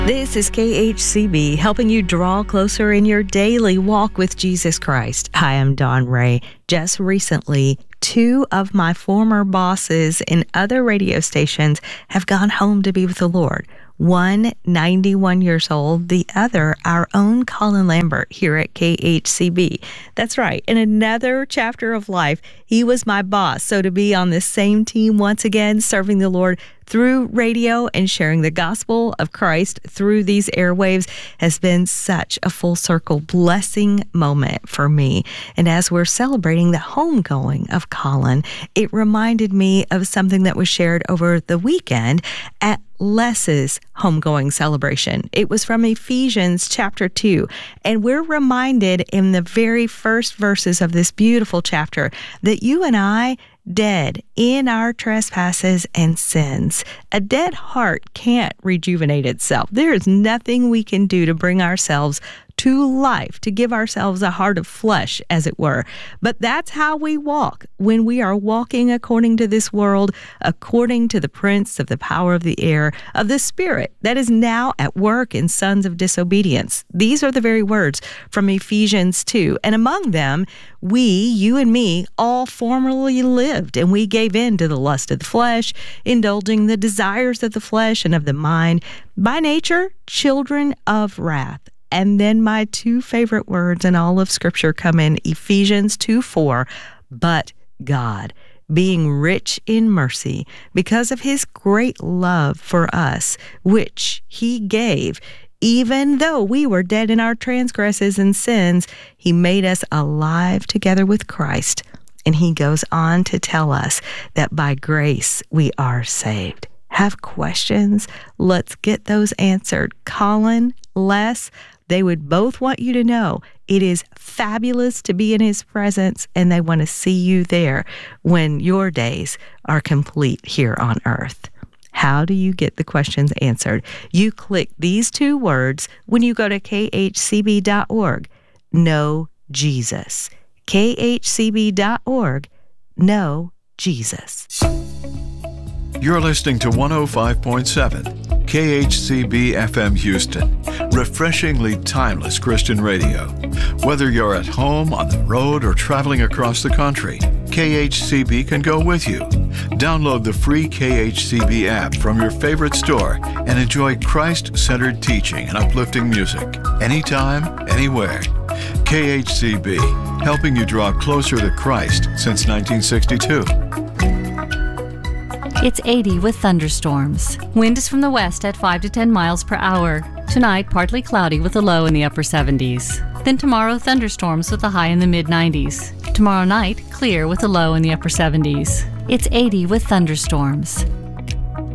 This is KHCB, helping you draw closer in your daily walk with Jesus Christ. Hi, I'm Dawn Ray. Just recently, two of my former bosses in other radio stations have gone home to be with the Lord. One, 91 years old, the other, our own Colin Lambert here at KHCB. That's right. In another chapter of life, he was my boss. So to be on the same team once again, serving the Lord through radio and sharing the gospel of Christ through these airwaves has been such a full circle blessing moment for me. And as we're celebrating the homegoing of Colin, it reminded me of something that was shared over the weekend at Les's homegoing celebration. It was from Ephesians chapter 2. And we're reminded in the very first verses of this beautiful chapter that you and I, dead in our trespasses and sins. A dead heart can't rejuvenate itself. There is nothing we can do to bring ourselves to life, to give ourselves a heart of flesh, as it were. But that's how we walk when we are walking according to this world, according to the prince of the power of the air, of the spirit that is now at work in sons of disobedience. These are the very words from Ephesians 2. And among them, we, you and me, all formerly lived, and we gave in to the lust of the flesh, indulging the desires of the flesh and of the mind, by nature, children of wrath. And then my two favorite words in all of Scripture come in Ephesians 2:4, but God, being rich in mercy, because of his great love for us, which he gave, even though we were dead in our transgressions and sins, he made us alive together with Christ. And he goes on to tell us that by grace we are saved. Have questions? Let's get those answered. Colin, Les, they would both want you to know it is fabulous to be in his presence, and they want to see you there when your days are complete here on earth. How do you get the questions answered? You click these two words when you go to khcb.org. Know Jesus. khcb.org. Know Jesus. You're listening to 105.7 KHCB FM Houston, refreshingly timeless Christian radio. Whether you're at home, on the road, or traveling across the country, KHCB can go with you. Download the free KHCB app from your favorite store and enjoy Christ-centered teaching and uplifting music anytime, anywhere. KHCB, helping you draw closer to Christ since 1962. It's 80 with thunderstorms. Wind is from the west at 5 to 10 miles per hour. Tonight, partly cloudy with a low in the upper 70s. Then tomorrow, thunderstorms with a high in the mid-90s. Tomorrow night, clear with a low in the upper 70s. It's 80 with thunderstorms.